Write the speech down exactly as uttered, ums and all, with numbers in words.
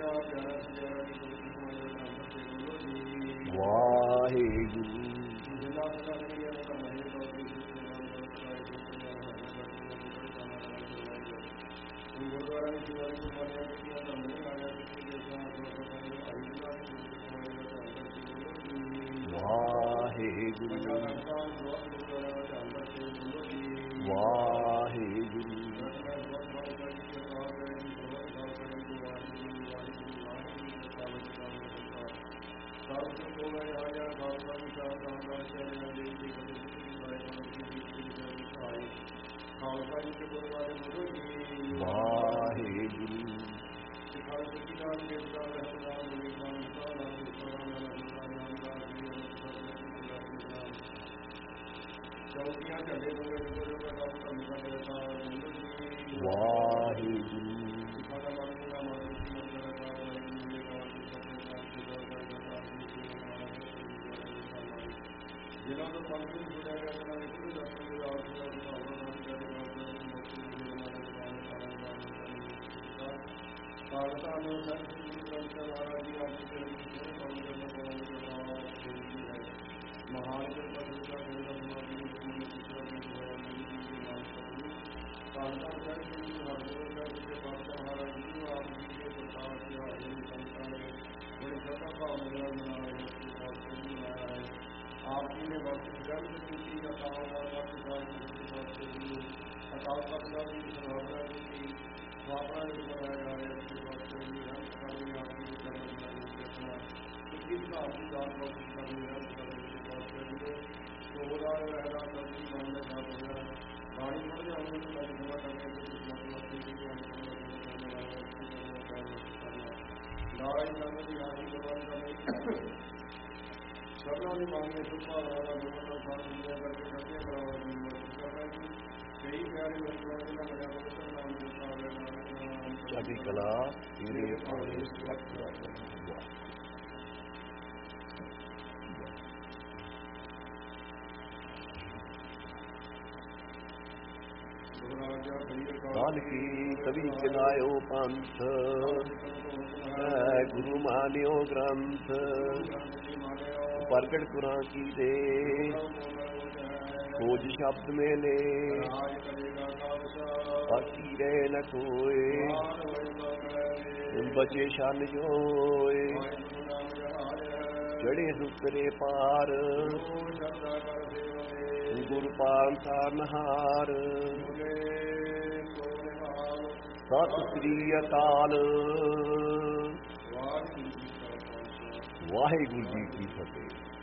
ਵਾਹਿਗੁਰੂ। ਵਾਹਿਗੁਰੂ ਚੜ੍ਹਦੀ ਕਲਾ ਤੇਰੇ ਭਾਣੇ ਕਾਲ ਕੀ ਕਵੀ ਜਨਾਇਓ ਪੰਥ ਗੁਰੂ ਮਾਨਿਓ ਗ੍ਰੰਥ ਪ੍ਰਗਟ ਕੁਰਾਂ ਕੀ ਦੇ ਖੋਜ ਸ਼ਬਦ ਮੇਲੇ ਬਾਕੀ ਰਹਿ ਨ ਕੋਏ ਬਚੇ ਸ਼ਨ ਜੋਏ ਚੜੇ ਸੁਤਰੇ ਪਾਰ ਗੁਰ ਪਾਂਥਾ ਨਹਾਰ ਸਤਿ ਸ੍ਰੀ ਅਕਾਲ। ਵਾਹਿਗੁਰੂ ਜੀ ਕੀ ਫਤਿਹ।